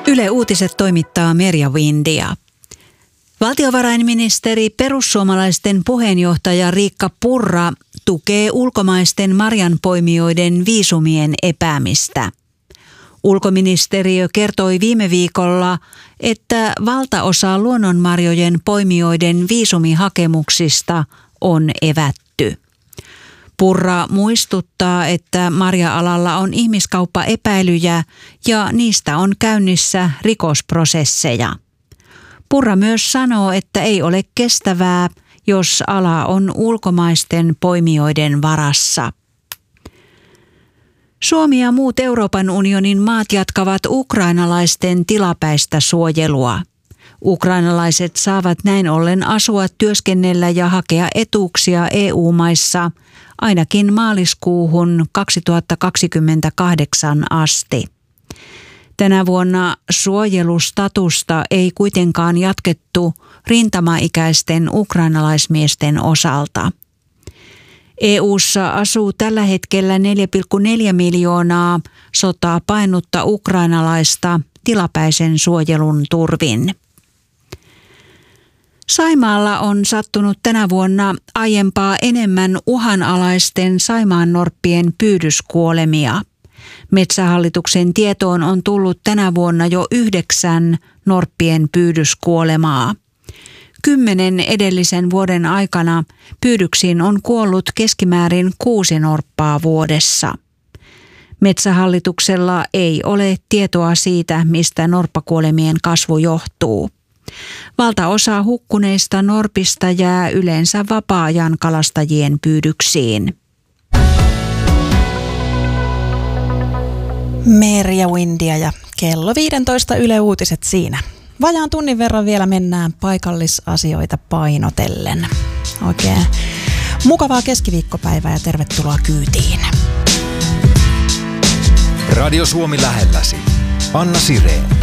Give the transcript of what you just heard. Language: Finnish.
Yle Uutiset toimittaa Merja Windia. Valtiovarainministeri perussuomalaisten puheenjohtaja Riikka Purra tukee ulkomaisten marjanpoimijoiden viisumien epäämistä. Ulkoministeriö kertoi viime viikolla, että valtaosa luonnonmarjojen poimijoiden viisumihakemuksista on evätty. Purra muistuttaa, että marja-alalla on ihmiskauppaepäilyjä ja niistä on käynnissä rikosprosesseja. Purra myös sanoo, että ei ole kestävää, jos ala on ulkomaisten poimijoiden varassa. Suomi ja muut Euroopan unionin maat jatkavat ukrainalaisten tilapäistä suojelua. Ukrainalaiset saavat näin ollen asua, työskennellä ja hakea etuuksia EU-maissa ainakin maaliskuuhun 2028 asti. Tänä vuonna suojelustatusta ei kuitenkaan jatkettu rintamaikäisten ukrainalaismiesten osalta. EU:ssa asuu tällä hetkellä 4,4 miljoonaa sotaa paennutta ukrainalaista tilapäisen suojelun turvin. Saimaalla on sattunut tänä vuonna aiempaa enemmän uhanalaisten saimaannorppien pyydyskuolemia. Metsähallituksen tietoon on tullut tänä vuonna jo 9 norppien pyydyskuolemaa. 10 edellisen vuoden aikana pyydyksiin on kuollut keskimäärin 6 norppaa vuodessa. Metsähallituksella ei ole tietoa siitä, mistä norppakuolemien kasvu johtuu. Valtaosa hukkuneista norpista jää yleensä vapaa-ajan kalastajien pyydyksiin. Merja Windia ja kello 15 Yle Uutiset siinä. Vajaan tunnin verran vielä mennään paikallisasioita painotellen. Oikein mukavaa keskiviikkopäivää ja tervetuloa kyytiin. Radio Suomi lähelläsi. Anna Sireen.